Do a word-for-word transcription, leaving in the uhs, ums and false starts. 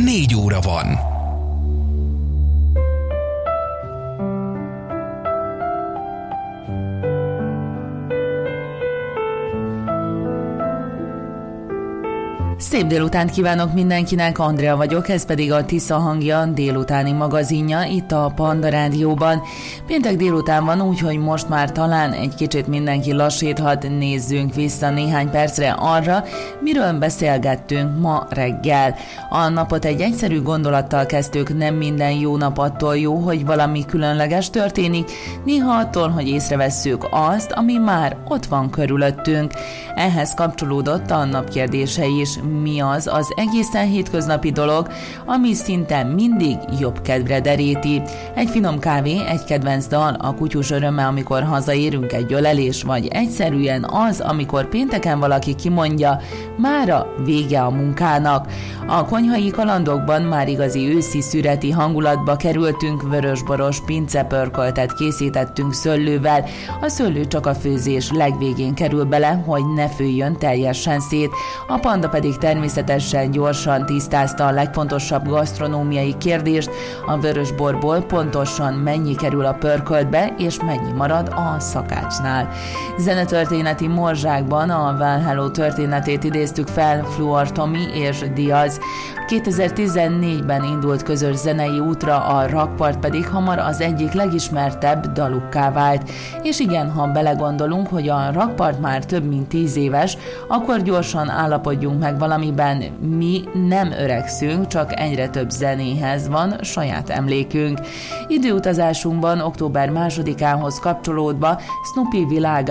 négy óra van. Szép délutánt kívánok mindenkinek, Andrea vagyok, ez pedig a Tisza hangja délutáni magazinja itt a Panda Rádióban. Péntek délután van, úgyhogy most már talán egy kicsit mindenki lassíthat, nézzünk vissza néhány percre arra, miről beszélgettünk ma reggel. A napot egy egyszerű gondolattal kezdtük, nem minden jó nap attól jó, hogy valami különleges történik, néha attól, hogy észrevesszük azt, ami már ott van körülöttünk. Ehhez kapcsolódott a nap kérdése is. Mi az az egészen hétköznapi dolog, ami szinte mindig jobb kedvre deríti? Egy finom kávé, egy kedvenc dal, a kutyus öröme, amikor hazaérünk, egy ölelés, vagy egyszerűen az, amikor pénteken valaki kimondja, mára vége a munkának. A konyhai kalandokban már igazi őszi szüreti hangulatba kerültünk, vörösboros pincepörköltet készítettünk szőlővel, a szőlő csak a főzés legvégén kerül bele, hogy ne főjön teljesen szét, a Panda pedig természetesen gyorsan tisztázta a legfontosabb gasztronómiai kérdést, a vörösborból pontosan mennyi kerül a pörköltbe, és mennyi marad a szakácsnál. Zenetörténeti morzsákban a Well Hello történetét idéztük fel, Fluor Tomi és Diaz. kétezer-tizennégyben indult közös zenei útra, a Rakpart pedig hamar az egyik legismertebb dalukká vált. És igen, ha belegondolunk, hogy a Rakpart már több mint tíz éves, akkor gyorsan állapodjunk meg valamiben, mi nem öregszünk, csak egyre több zenéhez van saját emlékünk. Időutazásunkban október másodikához kapcsolódva Snoopy világá